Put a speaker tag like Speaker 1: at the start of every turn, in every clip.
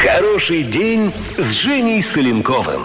Speaker 1: Хороший день с Женей Соленковым.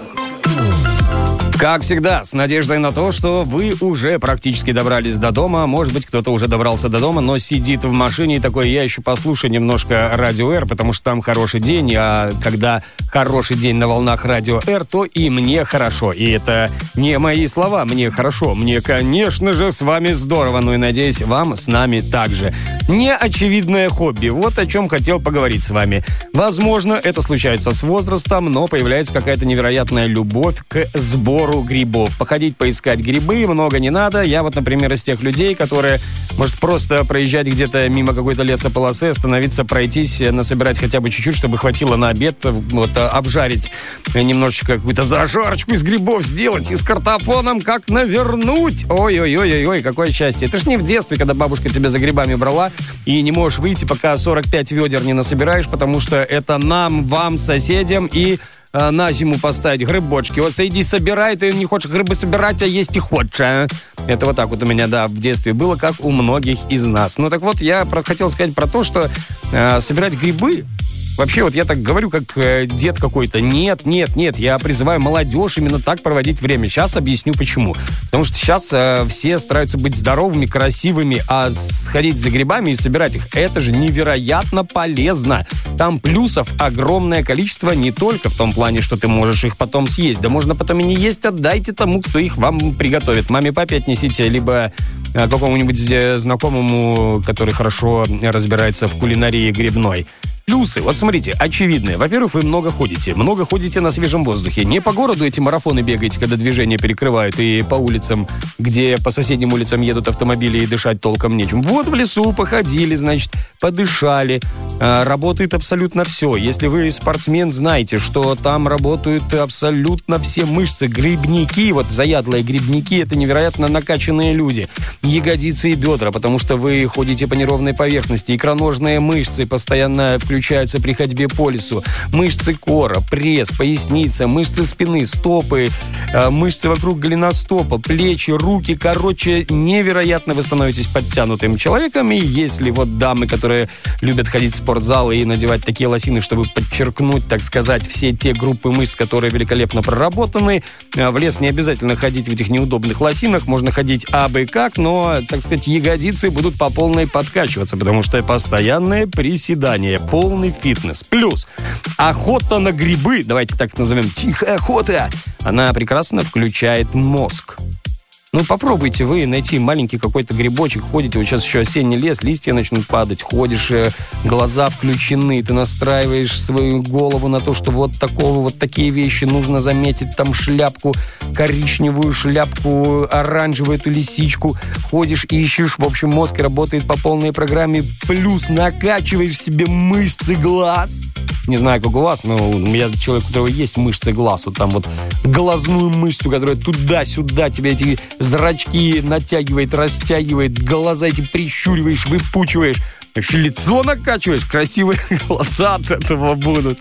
Speaker 2: Как всегда, с надеждой на то, что вы уже практически добрались до дома. Может быть, кто-то уже добрался до дома, но сидит в машине и такой: я еще послушаю немножко Радио Р, потому что там хороший день. А когда хороший день на волнах Радио Р, то и мне хорошо. И это не мои слова, мне хорошо. Мне, конечно же, с вами здорово. Ну и надеюсь, вам с нами также. Неочевидное хобби. Вот о чем хотел поговорить с вами. Возможно, это случается с возрастом, но появляется какая-то невероятная любовь к сбору грибов. Походить, поискать грибы много не надо. Я вот, например, из тех людей, которые, может, просто проезжать где-то мимо какой-то лесополосы, остановиться, пройтись, насобирать хотя бы чуть-чуть, чтобы хватило на обед, вот, обжарить немножечко какую-то зажарочку из грибов сделать и с картофаном как навернуть. Ой-ой-ой-ой, какое счастье. Это ж не в детстве, когда бабушка тебя за грибами брала, и не можешь выйти, пока 45 ведер не насобираешь, потому что это нам, вам, соседям и на зиму поставить грибочки. Вот иди собирай, ты не хочешь грибы собирать, а есть и хочешь. А? Это вот так вот у меня, да, в детстве было, как у многих из нас. Ну так вот, я хотел сказать про то, что собирать грибы, вообще, вот я так говорю, как дед какой-то. Нет, я призываю молодежь именно так проводить время. Сейчас объясню, почему. Потому что сейчас все стараются быть здоровыми, красивыми, а сходить за грибами и собирать их, это же невероятно полезно. Там плюсов огромное количество, не только в том плане, что ты можешь их потом съесть. Да можно потом и не есть, отдайте тому, кто их вам приготовит. Маме, папе отнесите, либо какому-нибудь знакомому, который хорошо разбирается в кулинарии грибной. Плюсы, вот смотрите, очевидные. Во-первых, вы много ходите на свежем воздухе. Не по городу эти марафоны бегаете, когда движение перекрывают, и по улицам, где по соседним улицам едут автомобили, и дышать толком нечем. Вот в лесу походили, значит, подышали. Работает абсолютно все. Если вы спортсмен, знаете, что там работают абсолютно все мышцы. Грибники, вот заядлые грибники, это невероятно накачанные люди. Ягодицы и бедра, потому что вы ходите по неровной поверхности. Икроножные мышцы постоянно включаются при ходьбе по лесу. Мышцы кора, пресс, поясница, мышцы спины, стопы, мышцы вокруг голеностопа, плечи, руки. Короче, невероятно вы становитесь подтянутым человеком. И если вот дамы, которые любят ходить в спортзал и надевать такие лосины, чтобы подчеркнуть, так сказать, все те группы мышц, которые великолепно проработаны, в лес не обязательно ходить в этих неудобных лосинах. Можно ходить абы как, но, так сказать, ягодицы будут по полной подкачиваться, потому что постоянное приседание, полный фитнес. Плюс охота на грибы, давайте так назовем, тихая охота, она прекрасно включает мозг. Ну, попробуйте вы найти маленький какой-то грибочек, ходите, вот сейчас еще осенний лес, листья начнут падать, ходишь, глаза включены, ты настраиваешь свою голову на то, что вот такие вещи нужно заметить, там шляпку, коричневую шляпку, оранжевую эту лисичку, ходишь, ищешь, в общем, мозг работает по полной программе, плюс накачиваешь себе мышцы глаз. Не знаю, как у вас, но я человек, у которого есть мышцы глаз, вот там вот глазную мышцу, которая туда-сюда тебе эти зрачки натягивает, растягивает, глаза эти прищуриваешь, выпучиваешь, вообще лицо накачиваешь, красивые глаза от этого будут.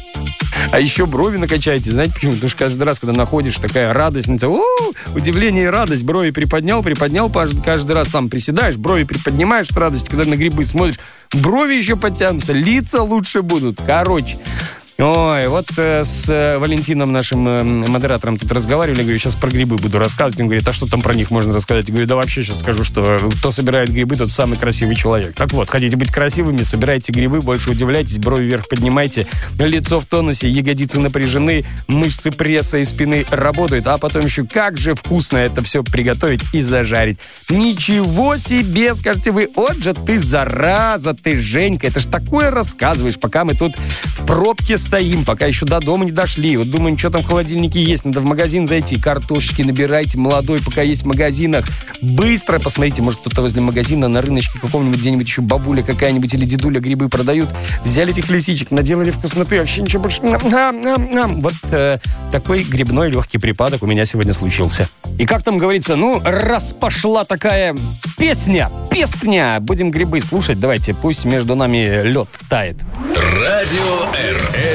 Speaker 2: А еще брови накачаете, знаете почему? Потому что каждый раз, когда находишь, такая радость, удивление и радость, брови приподнял, каждый раз сам приседаешь, брови приподнимаешь от радости, когда на грибы смотришь, брови еще подтянутся, лица лучше будут. Короче, ой, вот с Валентином, нашим модератором, тут разговаривали, говорю, сейчас про грибы буду рассказывать. Он говорит, а что там про них можно рассказать? Я говорю, да вообще сейчас скажу, что кто собирает грибы, тот самый красивый человек. Так вот, хотите быть красивыми, собирайте грибы, больше удивляйтесь, брови вверх поднимайте, лицо в тонусе, ягодицы напряжены, мышцы пресса и спины работают, а потом еще как же вкусно это все приготовить и зажарить. Ничего себе, скажете вы, вот же ты зараза, ты Женька, это ж такое рассказываешь, пока мы тут в пробке стоим, пока еще до дома не дошли. Вот думаем, что там в холодильнике есть. Надо в магазин зайти. Картошечки набирайте, молодой, пока есть в магазинах. Быстро посмотрите, может, кто-то возле магазина на рыночке каком-нибудь где-нибудь еще бабуля какая-нибудь или дедуля грибы продают. Взяли этих лисичек, наделали вкусноты, вообще ничего больше. Вот такой грибной легкий припадок у меня сегодня случился. И как там говорится, раз пошла такая песня, будем грибы слушать. Давайте, пусть между нами лед тает.
Speaker 1: Радио Р.